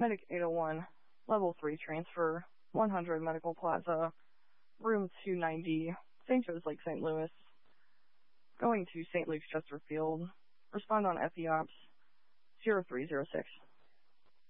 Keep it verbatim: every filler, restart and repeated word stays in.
Medic eight oh one, Level three transfer, one hundred Medical Plaza, Room two ninety, Saint Joe's Lake, Saint Louis. Going to Saint Luke's Chesterfield. Respond on F E Ops zero three zero six.